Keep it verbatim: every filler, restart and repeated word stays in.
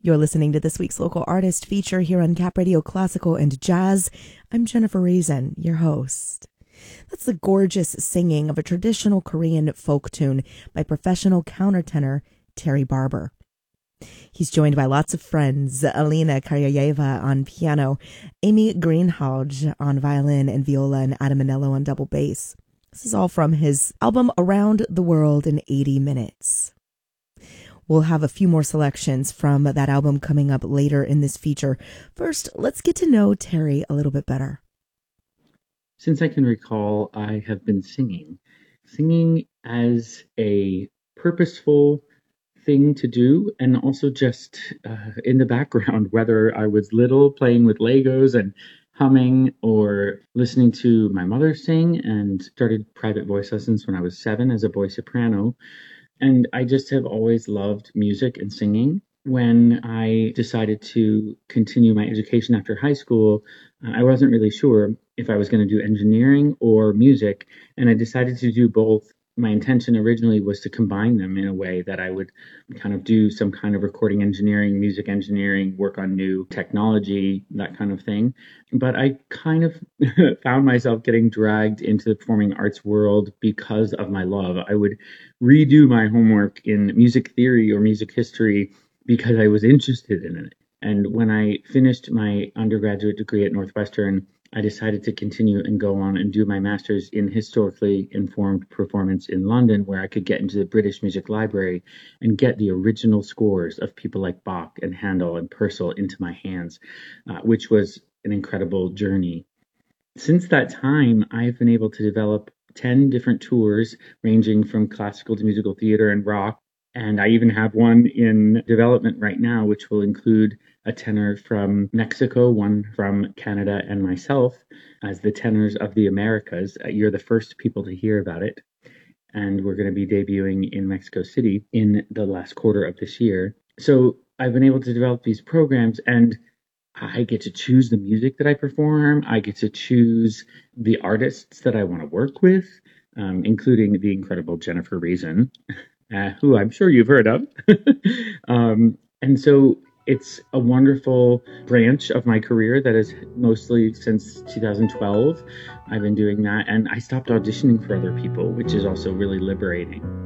You're listening to this week's local artist feature here on Cap Radio Classical and Jazz. I'm Jennifer Reason, your host. That's the gorgeous singing of a traditional Korean folk tune by professional countertenor Terry Barber. He's joined by lots of friends, Alina Karyayeva on piano, Amy Greenhalgh on violin and viola, and Adam Manello on double bass. This is all from his album Around the World in eighty minutes. We'll have a few more selections from that album coming up later in this feature. First, let's get to know Terry a little bit better. Since I can recall, I have been singing. Singing as a purposeful thing to do, and also just uh, in the background, whether I was little playing with Legos and humming, or listening to my mother sing, and started private voice lessons when I was seven as a boy soprano. And I just have always loved music and singing. When I decided to continue my education after high school, uh, I wasn't really sure if I was going to do engineering or music, and I decided to do both. My intention originally was to combine them in a way that I would kind of do some kind of recording engineering, music engineering, work on new technology, that kind of thing. But I kind of found myself getting dragged into the performing arts world because of my love. I would redo my homework in music theory or music history because I was interested in it. And when I finished my undergraduate degree at Northwestern, I decided to continue and go on and do my master's in historically informed performance in London, where I could get into the British Music Library and get the original scores of people like Bach and Handel and Purcell into my hands, uh, which was an incredible journey. Since that time, I've been able to develop ten different tours ranging from classical to musical theater and rock. And I even have one in development right now, which will include a tenor from Mexico, one from Canada, and myself as the tenors of the Americas. Uh, You're the first people to hear about it. And we're going to be debuting in Mexico City in the last quarter of this year. So I've been able to develop these programs, and I get to choose the music that I perform. I get to choose the artists that I want to work with, um, including the incredible Jennifer Reason, uh, who I'm sure you've heard of. um, and so it's a wonderful branch of my career that is mostly since two thousand twelve. I've been doing that, and I stopped auditioning for other people, which is also really liberating.